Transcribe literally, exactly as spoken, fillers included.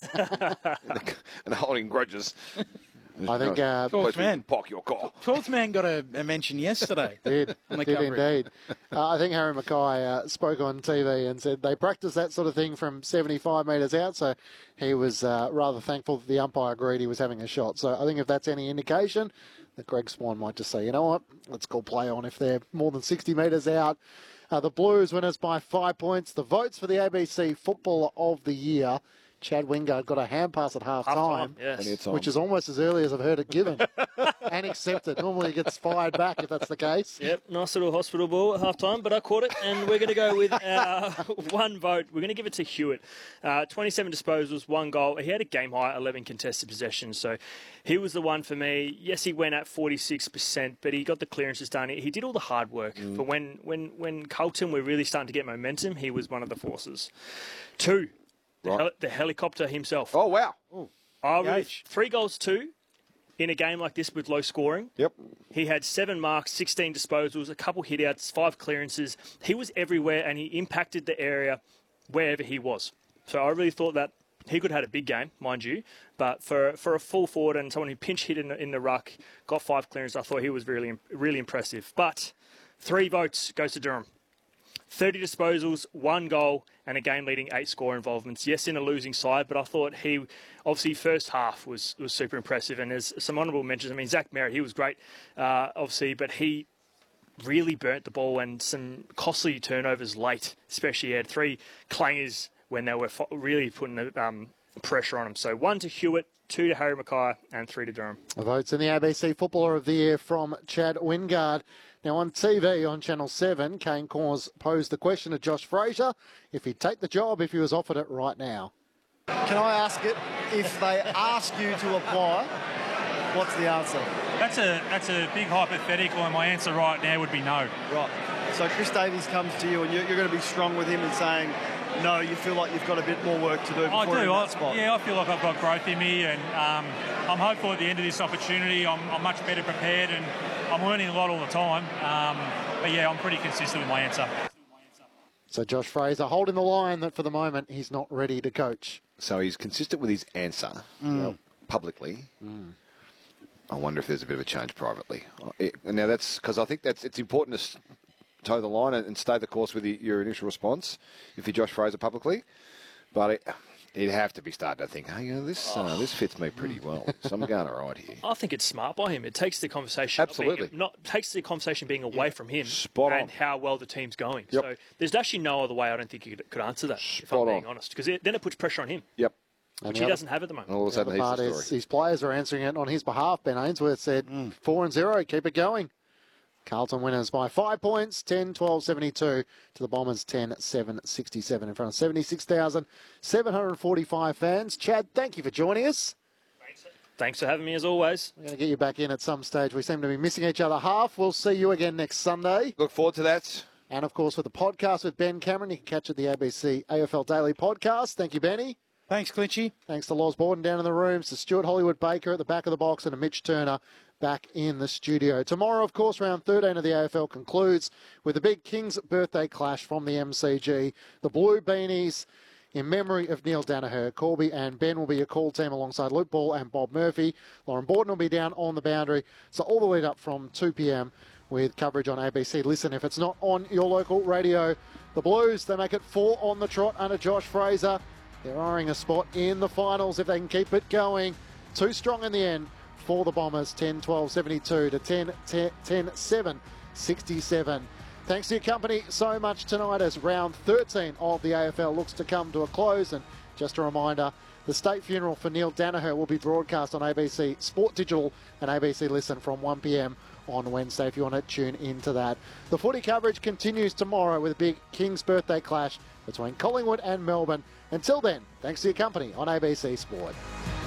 and holding grudges. I think uh, Schwartzman Pock your car. Schwartzman got a, a mention yesterday. Did, on the did coverage. indeed. Uh, I think Harry Mackay uh, spoke on T V and said they practice that sort of thing from seventy-five metres out, so he was uh, rather thankful that the umpire agreed he was having a shot. So I think if that's any indication, that Greg Swan might just say, you know what, let's call play on if they're more than sixty metres out. Uh, the Blues winners by five points. The votes for the A B C Footballer of the Year. Chad Wingard got a hand pass at half, half time, time, yes. which is almost as early as I've heard it given and accepted. Normally it gets fired back if that's the case. Yep, nice little hospital ball at half time, but I caught it, and we're going to go with our one vote. We're going to give it to Hewitt. Uh, twenty-seven disposals, one goal. He had a game high, eleven contested possessions, so he was the one for me. Yes, he went at forty-six percent, but he got the clearances done. He did all the hard work. Mm. For when, when, when Carlton were really starting to get momentum, he was one of the forces. Two. The, right. hel- the helicopter himself. Oh, wow. I really, three goals, two in a game like this with low scoring. Yep. He had seven marks, sixteen disposals, a couple hit-outs, five clearances. He was everywhere, and he impacted the area wherever he was. So I really thought that he could have had a big game, mind you, but for for a full forward and someone who pinch hit in the, in the ruck, got five clearances, I thought he was really, really impressive. But three votes goes to Durham. thirty disposals, one goal, and a game-leading eight score involvements. Yes, in a losing side, but I thought he, obviously, first half was, was super impressive. And there's some honourable mentions. I mean, Zach Merritt, he was great, uh, obviously, but he really burnt the ball and some costly turnovers late, especially. He had three clangers when they were really putting the um, pressure on him. So one to Hewitt, two to Harry Mackay, and three to Durham. The votes in the A B C Footballer of the Year from Chad Wingard. Now on T V on Channel seven, Kane Corrs posed the question to Josh Fraser if he'd take the job if he was offered it right now. Can I ask it, if they ask you to apply, what's the answer? That's a that's a big hypothetical, and my answer right now would be no. Right. So Chris Davies comes to you and you're, you're going to be strong with him and saying, no, you feel like you've got a bit more work to do before I do. you're in I, that spot. Yeah, I feel like I've got growth in me, and um, I'm hopeful at the end of this opportunity I'm, I'm much better prepared, and I'm learning a lot all the time. Um, but yeah, I'm pretty consistent with my answer. So Josh Fraser holding the line that for the moment he's not ready to coach. So he's consistent with his answer Mm. publicly. Mm. I wonder if there's a bit of a change privately. It, now that's because I think that's it's important to toe the line and, and stay the course with the, your initial response if you're Josh Fraser publicly. But it, it'd have to be starting to think, hey, you know, this uh, this fits me pretty well. So I'm going all right here. I think it's smart by him. It takes the conversation Absolutely. being, not takes the conversation being away Yeah. from him Spot and on. how well the team's going. Yep. So there's actually no other way I don't think he could, could answer that, if Spot I'm being on. honest, because then it puts pressure on him, Yep. And which the he other- doesn't have at the moment. And all of a The sudden other he's part the is story. his players are answering it on his behalf. Ben Ainsworth said four and zero, keep it going. Carlton winners by five points, ten twelve seventy-two to the Bombers ten seven sixty-seven in front of seventy-six thousand seven hundred forty-five fans. Chad, thank you for joining us. Thanks for having me as always. We're going to get you back in at some stage. We seem to be missing each other half. We'll see you again next Sunday. Look forward to that. And, of course, with the podcast with Ben Cameron, you can catch it the A B C A F L Daily Podcast. Thank you, Benny. Thanks, Clinchy. Thanks to Loz Borden down in the rooms, to Stuart Hollywood-Baker at the back of the box, and to Mitch Turner back in the studio. Tomorrow, of course, round thirteen of the A F L concludes with a big King's birthday clash from the M C G. The Blue Beanies, in memory of Neil Danaher. Corby and Ben will be your call team alongside Luke Ball and Bob Murphy. Lauren Borden will be down on the boundary. So all the lead up from two p.m. with coverage on A B C. Listen, if it's not on your local radio, the Blues, they make it four on the trot under Josh Fraser. They're eyeing a spot in the finals if they can keep it going. Too strong in the end for the Bombers, ten twelve seventy-two to ten seven sixty-seven. Thanks for your company so much tonight as round thirteen of the A F L looks to come to a close. And just a reminder, the state funeral for Neil Danaher will be broadcast on A B C Sport Digital and A B C Listen from one p.m. on Wednesday if you want to tune into that. The footy coverage continues tomorrow with a big King's birthday clash between Collingwood and Melbourne. Until then, thanks for your company on A B C Sport.